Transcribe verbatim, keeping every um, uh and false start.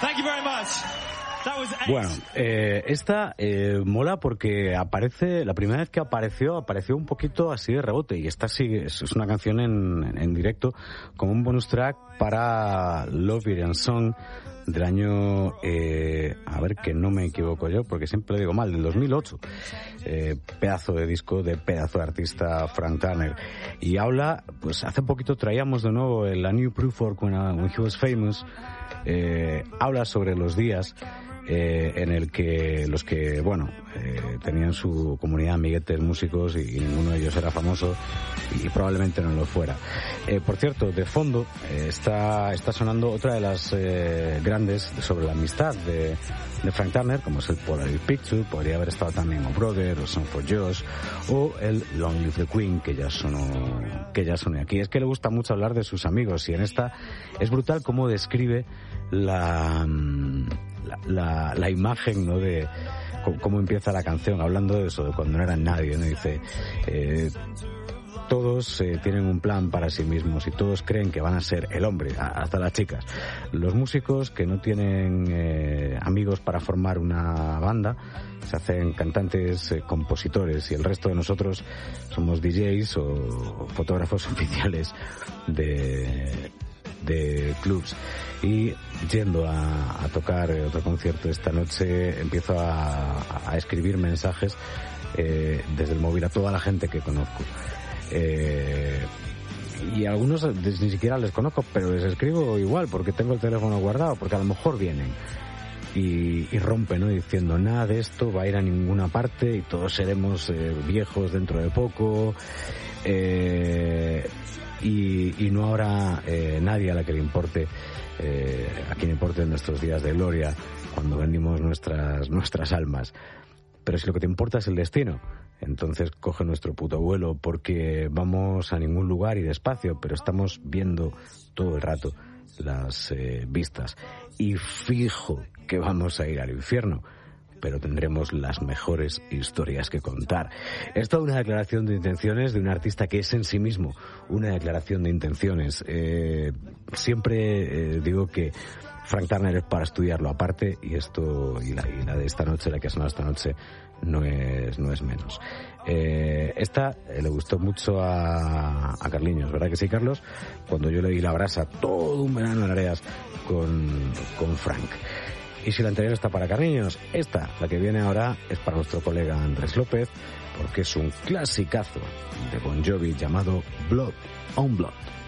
Thank you very much. That was ace. Bueno, eh, esta eh, mola porque aparece, la primera vez que apareció, apareció un poquito así de rebote, y esta sí es, es una canción en, en directo como un bonus track para Love It and Song del año, eh, a ver que no me equivoco yo, porque siempre lo digo mal, del dos mil ocho. Eh, pedazo de disco de pedazo de artista Frank Turner. Y habla, pues hace poquito traíamos de nuevo el A New Proof for When, uh, when He Was Famous. Eh, habla sobre los días eh, en el que los que, bueno, eh, tenían su comunidad amiguetes músicos y, y ninguno de ellos era famoso y probablemente no lo fuera. Eh, por cierto, de fondo eh, está, está sonando otra de las eh, grandes sobre la amistad de, de Frank Turner, como es el Polaroid Picture, podría haber estado también O Brother o Song for Josh o el Long Live the Queen, que ya sonó, que ya sonó aquí. Es que le gusta mucho hablar de sus amigos, y en esta es brutal cómo describe la, la, la, la imagen, ¿no?, de cómo empieza la canción, hablando de eso, de cuando no eran nadie, ¿no? Dice, eh, todos eh, tienen un plan para sí mismos y todos creen que van a ser el hombre, hasta las chicas. Los músicos que no tienen eh, amigos para formar una banda se hacen cantantes, eh, compositores, y el resto de nosotros somos D Js o fotógrafos oficiales de... de clubs. Y yendo a, a tocar otro concierto esta noche, empiezo a, a escribir mensajes eh, desde el móvil a toda la gente que conozco. Eh, y a algunos ni siquiera les conozco, pero les escribo igual porque tengo el teléfono guardado, porque a lo mejor vienen y, y rompen, ¿no?, diciendo, nada de esto va a ir a ninguna parte y todos seremos eh, viejos dentro de poco. Eh, Y, y no habrá eh, nadie a la que le importe, eh, a quien importen nuestros días de gloria cuando vendimos nuestras nuestras almas. Pero si lo que te importa es el destino, entonces coge nuestro puto vuelo, porque vamos a ningún lugar y despacio, pero estamos viendo todo el rato las eh, vistas. Y fijo que vamos a ir al infierno, pero tendremos las mejores historias que contar. Es toda una declaración de intenciones de un artista que es en sí mismo una declaración de intenciones. Eh, siempre eh, digo que Frank Turner es para estudiarlo aparte, y esto y la, y la de esta noche, la que ha sonado esta noche, no es no es menos. Eh, esta eh, le gustó mucho a, a Carliños, ¿verdad que sí, Carlos? Cuando yo le di la brasa todo un verano en Areas con, con Frank. Y si la anterior está para Carliños, esta, la que viene ahora, es para nuestro colega Andrés López, porque es un clasicazo de Bon Jovi llamado Blood on Blood.